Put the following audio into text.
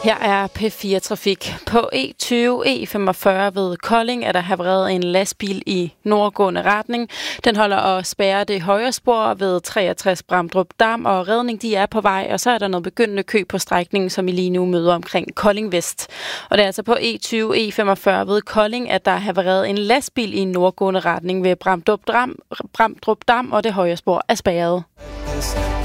Her er P4 Trafik. På E20, E45 ved Kolding er der havareret en lastbil i nordgående retning. Den holder og spærrer det højre spor ved 63 Bramdrup Dam, og redning de er på vej, og så er der noget begyndende kø på strækningen, som I lige nu møder omkring Kolding Vest. Og det er altså på E20, E45 ved Kolding, at der er havareret en lastbil i nordgående retning ved Bramdrup Dam, og det højre spor er spærret.